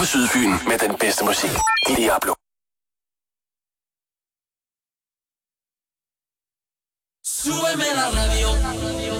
på Sydfyn med den bedste musik. Diablo. Súbeme la radio.